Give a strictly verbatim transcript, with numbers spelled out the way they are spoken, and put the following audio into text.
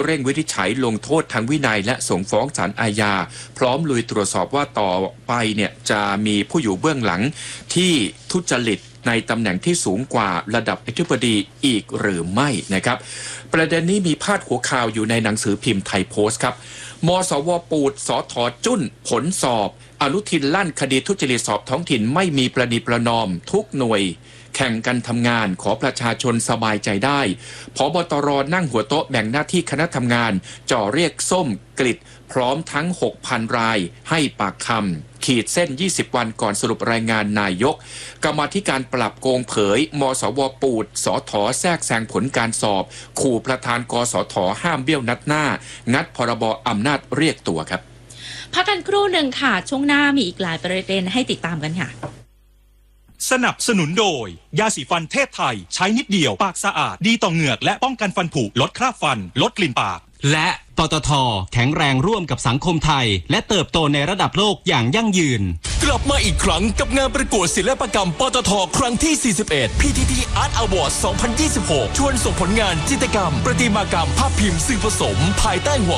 ร่งวินิจฉัยลงโทษทางวินัยและส่งฟ้องศาลอาญาพร้อมลุยตรวจสอบว่าต่อไปเนี่ยจะมีผู้อยู่เบื้องหลังที่ทุจริตในตำแหน่งที่สูงกว่าระดับอธิบดีอีกหรือไม่นะครับประเด็นนี้มีพาดหัวข่าวอยู่ในหนังสือพิมพ์ไทยโพสต์ครับมสวปูดสทจุ้นผลสอบอนุทินลั่นคดีทุจริตสอบท้องถิ่นไม่มีประนีประนอมทุกหน่วยแข่งกันทำงานขอประชาชนสบายใจได้ผบตรนั่งหัวโต๊ะแบ่งหน้าที่คณะทำงานจ่อเรียกส้มกลิดพร้อมทั้ง หกพัน รายให้ปากคำขีดเส้นยี่สิบวันก่อนสรุปรายงานนายกกรรมาธิการปราบโกงเผยมสวปูดสทแทรกแซงผลการสอบขู่ประธานกสทห้ามเบี้ยวนัดหน้างัดพรบอำนาจเรียกตัวครับพักกันครู่หนึ่งค่ะช่วงหน้ามีอีกหลายประเด็นให้ติดตามกันค่ะสนับสนุนโดยยาสีฟันเทพไทยใช้นิดเดียวปากสะอาดดีต่อเหงือกและป้องกันฟันผุลดคราบฟันลดกลิ่นปากและปตท.แข็งแรงร่วมกับสังคมไทยและเติบโตในระดับโลกอย่างยั่งยืนกลับมาอีกครั้งกับงานประกวดศิลปกรรมปตท.ครั้งที่สี่สิบเอ็ด พี ที ที Art Award สองพันยี่สิบหกชวนส่งผลงานจิตรกรรมประติมากรรมภาพพิมพ์สื่อผสมภายใต้หัว